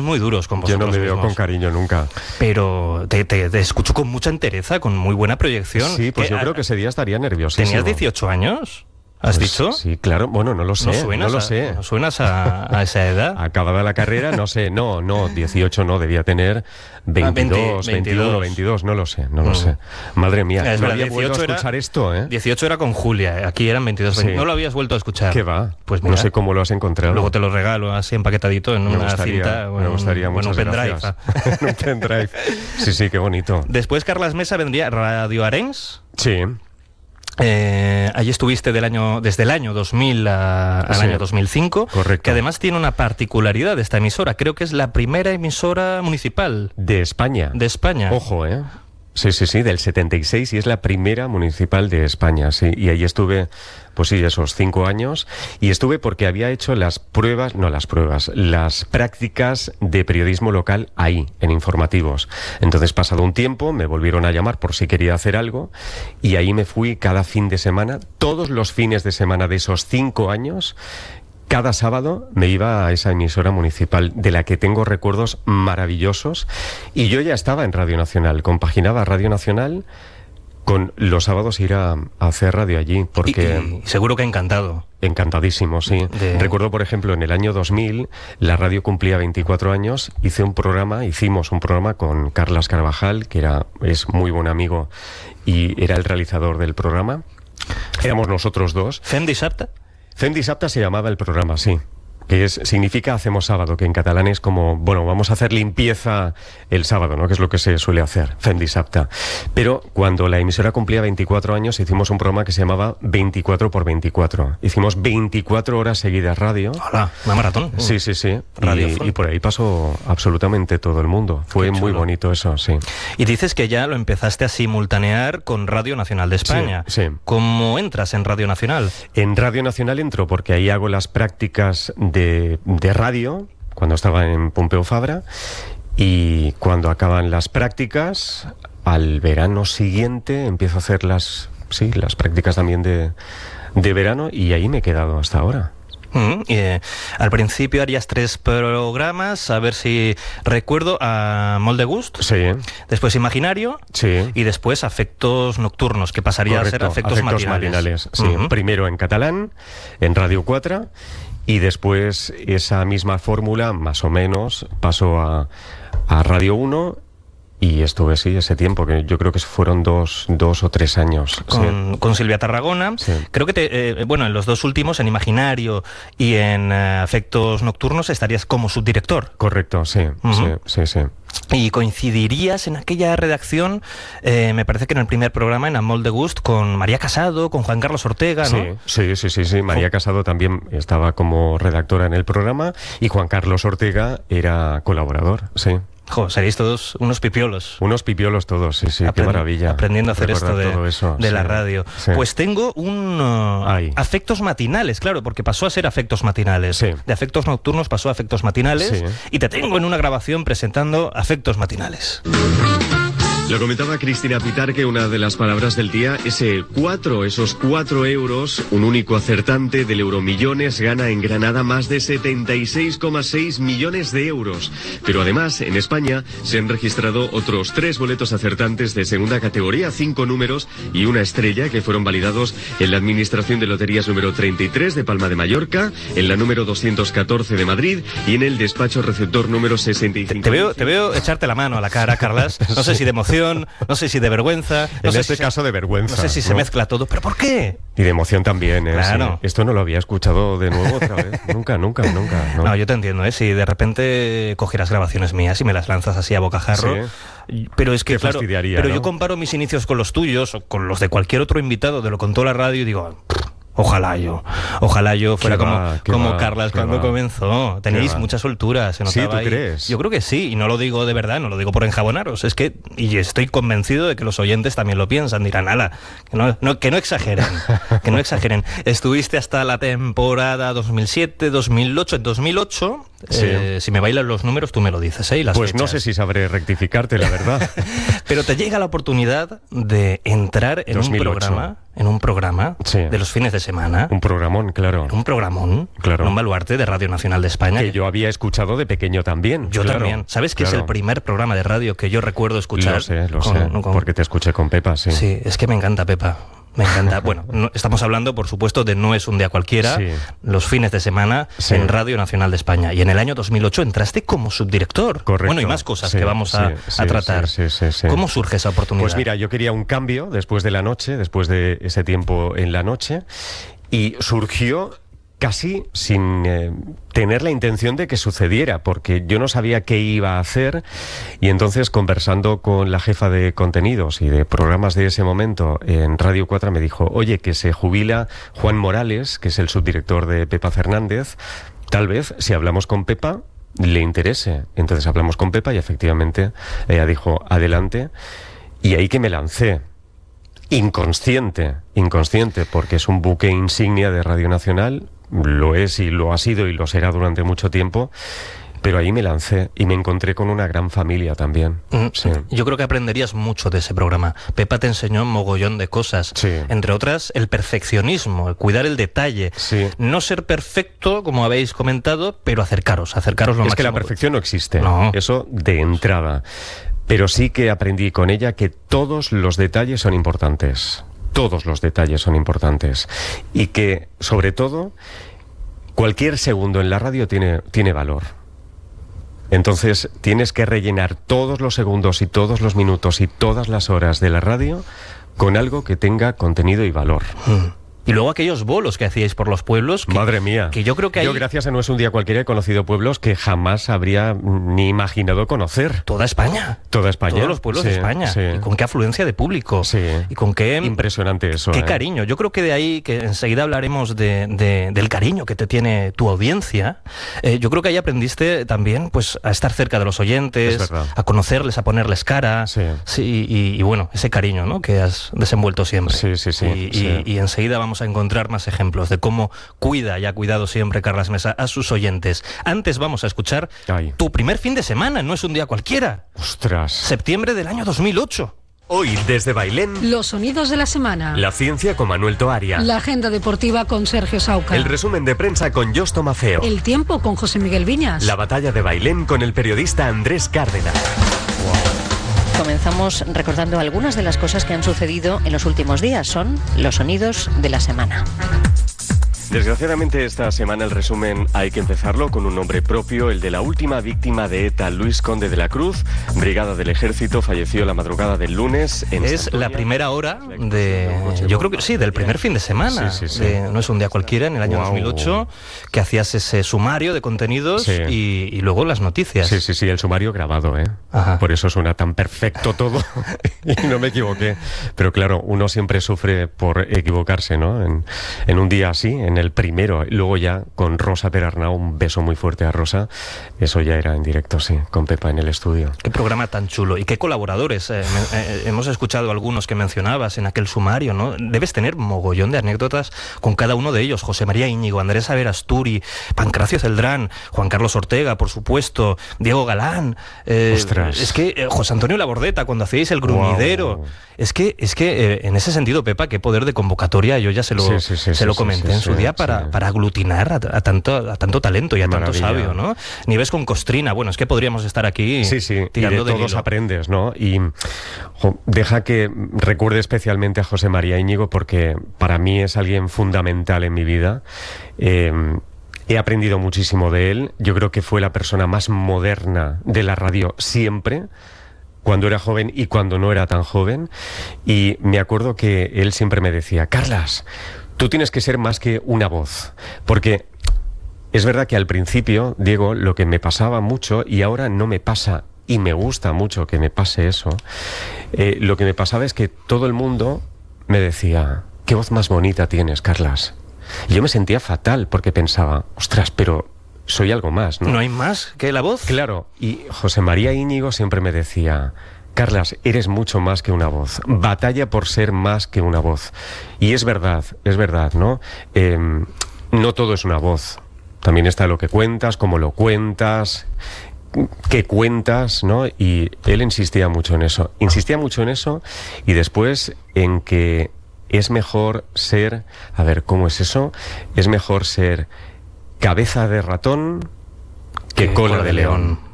muy duros con vosotros Yo no me veo mismos. con cariño nunca. Pero te escucho con mucha entereza, con muy buena proyección. Sí, pues yo creo que ese día estaría nerviosísimo. ¿Tenías 18 años? ¿Has Pues dicho? Sí, claro. Bueno, no lo sé. ¿No lo sé. ¿No suenas a esa edad? Acabada la carrera, no sé. No, 18 no, debía tener 22, 21, 22, no lo sé. Madre mía, Es no verdad, había vuelto a 18 escuchar esto, ¿eh? 18 era con Julia, aquí eran 22. Sí. ¿No lo habías vuelto a escuchar? ¿Qué va? Pues mira, no sé cómo lo has encontrado. luego te lo regalo así empaquetadito en Me una gustaría, cinta. me gustaría, bueno, muchas un pendrive. gracias. Un pendrive. Sí, qué bonito. Después Carlas Mesa vendría Radio Arenys. Sí. Allí estuviste desde el año 2000 al año 2005. Correcto. Que además tiene una particularidad de esta emisora. Creo que es la primera emisora municipal De España. de España. Ojo, ¿eh? Sí, del 76, y es la primera municipal de España, sí. Y ahí estuve, pues sí, esos 5 años. Y estuve porque había hecho las prácticas de periodismo local ahí, en informativos. Entonces, pasado un tiempo, me volvieron a llamar por si quería hacer algo. Y ahí me fui cada fin de semana, todos los fines de semana de esos 5 años. Cada sábado me iba a esa emisora municipal de la que tengo recuerdos maravillosos, y yo ya estaba en Radio Nacional, compaginaba Radio Nacional con los sábados ir a hacer radio allí, porque... Y seguro que encantado. Encantadísimo, sí. Recuerdo, por ejemplo, en el año 2000, la radio cumplía 24 años, hicimos un programa con Carlas Carvajal, que es muy buen amigo y era el realizador del programa. Éramos nosotros dos. ¿Fem dissabte? Fem dissabte se llamaba el programa, sí. Que significa hacemos sábado, que en catalán es como, bueno, vamos a hacer limpieza el sábado, ¿no? Que es lo que se suele hacer, Fem dissabte. Pero cuando la emisora cumplía 24 años, hicimos un programa que se llamaba 24x24. Hicimos 24 horas seguidas radio. Hola, una maratón. Sí. Y por ahí pasó absolutamente todo el mundo. Fue muy bonito eso, sí. Y dices que ya lo empezaste a simultanear con Radio Nacional de España. Sí. ¿Cómo entras en Radio Nacional? En Radio Nacional entro porque ahí hago las prácticas de radio, cuando estaba en Pompeu Fabra, y cuando acaban las prácticas, al verano siguiente empiezo a hacer las prácticas también de verano, y ahí me he quedado hasta ahora. Al principio harías 3 programas, a ver si recuerdo, a Molt de Gust, Sí. después Imaginario, Sí. y después Afectos Nocturnos, que pasaría a ser Afectos Matinales. Sí. Primero en catalán, en Radio 4, y después esa misma fórmula, más o menos, pasó a Radio 1, y estuve, ese tiempo, que yo creo que fueron 2 o 3 años. Con Silvia Tarragona. Sí. Creo que en los dos últimos, en Imaginario y en Afectos Nocturnos, estarías como subdirector. Correcto, sí. Y coincidirías en aquella redacción, me parece que en el primer programa, en Molt de Gust, con María Casado, con Juan Carlos Ortega, ¿no? Sí. María Casado también estaba como redactora en el programa, y Juan Carlos Ortega era colaborador, sí. Seréis todos unos pipiolos. Unos pipiolos todos, sí, qué maravilla. Aprendiendo a hacer esto de la radio. Sí. Pues tengo un Afectos Matinales, claro, porque pasó a ser Afectos Matinales. Sí. De Afectos Nocturnos pasó a Afectos Matinales, Sí. y te tengo en una grabación presentando Afectos Matinales. Lo comentaba Cristina Pitarque, una de las palabras del día, esos 4 euros, un único acertante del Euromillones gana en Granada más de 76,6 millones de euros. Pero además, en España se han registrado otros 3 boletos acertantes de segunda categoría, 5 números y una estrella, que fueron validados en la Administración de Loterías número 33 de Palma de Mallorca, en la número 214 de Madrid y en el despacho receptor número 65. Te veo echarte la mano a la cara, Carlas. No sé si de emoción, no sé si de vergüenza. En este caso de vergüenza. No sé si se mezcla todo, pero ¿por qué? Y de emoción también, ¿eh? Claro. Sí. Esto no lo había escuchado de nuevo otra vez. Nunca. No, yo te entiendo, ¿eh? Si de repente cogieras grabaciones mías y me las lanzas así a bocajarro. Sí. Pero es que, Qué claro, fastidiaría, pero ¿no? yo comparo mis inicios con los tuyos o con los de cualquier otro invitado de Lo Contó la Radio y digo, ojalá yo fuera como Carlas cuando comenzó. Tenéis mucha soltura, se notaba. Sí, ¿tú ahí. crees? Yo creo que sí, y no lo digo de verdad, no lo digo por enjabonaros. Es que, y estoy convencido de que los oyentes también lo piensan, dirán, ala, que no exageren, que no exageren. Estuviste hasta la temporada 2007, 2008, en 2008, Sí. Si me bailan los números, tú me lo dices, ¿eh? Y las Pues fechas. no sé si sabré rectificarte, la verdad. Pero te llega la oportunidad de entrar en 2008. un programa en un programa Sí. de los fines de semana. Un programón, claro. Un programón, Claro. un baluarte de Radio Nacional de España. Que yo había escuchado de pequeño también. Yo claro, también. ¿Sabes que es el claro. primer programa de radio que yo recuerdo escuchar? Lo sé, porque te escuché con Pepa, sí. Sí, es que me encanta Pepa. Me encanta. Bueno, estamos hablando, por supuesto, de No es un día cualquiera, Sí. los fines de semana Sí. en Radio Nacional de España. Y en el año 2008 entraste como subdirector. Correcto. Bueno, y más cosas Sí, que vamos a sí, tratar. sí. ¿Cómo surge esa oportunidad? Pues mira, yo quería un cambio después de la noche, después de ese tiempo en la noche, y surgió casi sin tener la intención de que sucediera, porque yo no sabía qué iba a hacer, y entonces, conversando con la jefa de contenidos y de programas de ese momento en Radio 4, me dijo, oye, que se jubila Juan Morales, que es el subdirector de Pepa Fernández, tal vez si hablamos con Pepa le interese. Entonces hablamos con Pepa y efectivamente ella dijo, adelante, y ahí que me lancé. Inconsciente, porque es un buque insignia de Radio Nacional, lo es y lo ha sido y lo será durante mucho tiempo, pero ahí me lancé y me encontré con una gran familia también. Sí. Yo creo que aprenderías mucho de ese programa. Pepa te enseñó un mogollón de cosas, Sí. entre otras el perfeccionismo, el cuidar el detalle, Sí. no ser perfecto, como habéis comentado, pero acercaros lo máximo. Es que la perfección no existe, No. eso de entrada. Pero sí que aprendí con ella que todos los detalles son importantes. Todos los detalles son importantes. Y que, sobre todo, cualquier segundo en la radio tiene valor. Entonces, tienes que rellenar todos los segundos y todos los minutos y todas las horas de la radio con algo que tenga contenido y valor. Y luego aquellos bolos que hacíais por los pueblos. Madre mía. Que yo creo que Yo, ahí... gracias a No es un día cualquiera, he conocido pueblos que jamás habría ni imaginado conocer. Toda España. Toda España. Todos los pueblos Sí, de España. sí. Y con qué afluencia de público. Sí. Y con qué... Impresionante eso. Qué cariño. Yo creo que de ahí, que enseguida hablaremos del cariño que te tiene tu audiencia, yo creo que ahí aprendiste también pues a estar cerca de los oyentes, Es verdad. a conocerles, a ponerles cara. Sí. Sí, y bueno, ese cariño, ¿no?, que has desenvuelto siempre. Sí, sí, sí, Y enseguida vamos a encontrar más ejemplos de cómo cuida y ha cuidado siempre Carlas Mesa a sus oyentes. Antes vamos a escuchar Ay. tu primer fin de semana, No es un día cualquiera. Ostras. Septiembre del año 2008. Hoy desde Bailén, Los sonidos de la semana. la ciencia con Manuel Toaria. La agenda deportiva con Sergio Sauca. El resumen de prensa con Josto Mafeo. El tiempo con José Miguel Viñas. La batalla de Bailén con el periodista Andrés Cárdenas. Comenzamos recordando algunas de las cosas que han sucedido en los últimos días. Son los sonidos de la semana. Desgraciadamente esta semana el resumen hay que empezarlo con un nombre propio, el de la última víctima de ETA, Luis Conde de la Cruz, brigada del Ejército, falleció la madrugada del lunes en Es Santoña. la primera hora yo creo que sí, del primer fin de semana. Sí, sí, sí. De No es un día cualquiera, en el año Guau. 2008, que hacías ese sumario de contenidos Sí. y luego las noticias. Sí, el sumario grabado, ¿eh? Ajá. Por eso suena tan perfecto todo y no me equivoqué. Pero claro, uno siempre sufre por equivocarse, ¿no? En un día así, en el primero. Luego ya con Rosa Perarnau, un beso muy fuerte a Rosa. Eso ya era en directo, sí, con Pepa en el estudio. Qué programa tan chulo. Y qué colaboradores. Hemos escuchado algunos que mencionabas en aquel sumario, ¿no? Debes tener mogollón de anécdotas con cada uno de ellos. José María Íñigo, Andrés Averasturi, Pancracio Celdrán, Juan Carlos Ortega, por supuesto, Diego Galán. Ostras. Es que José Antonio Labordeta, cuando hacíais el grumidero. Guau. Es que en ese sentido, Pepa, qué poder de convocatoria. Yo ya se lo comenté en su día para aglutinar a tanto talento y a tanto Maravilla. sabio, ¿no? Nieves con Costrina. Bueno, es que podríamos estar aquí Sí, y tirando de del todos hilo. aprendes, ¿no? Y deja que recuerde especialmente a José María Íñigo porque para mí es alguien fundamental en mi vida. He aprendido muchísimo de él. Yo creo que fue la persona más moderna de la radio siempre, cuando era joven y cuando no era tan joven. Y me acuerdo que él siempre me decía, Carlas, tú tienes que ser más que una voz, porque es verdad que al principio, Diego, lo que me pasaba mucho y ahora no me pasa y me gusta mucho que me pase eso, lo que me pasaba es que todo el mundo me decía, qué voz más bonita tienes, Carlas. Y yo me sentía fatal porque pensaba, ostras, pero soy algo más, ¿no? ¿No hay más que la voz? Claro, y José María Íñigo siempre me decía, Carlas, eres mucho más que una voz, batalla por ser más que una voz. Y es verdad, ¿no? No todo es una voz, también está lo que cuentas, cómo lo cuentas, qué cuentas, ¿no? Y él insistía mucho en eso y después en que es mejor ser, a ver, ¿cómo es eso? Es mejor ser cabeza de ratón que cola de león.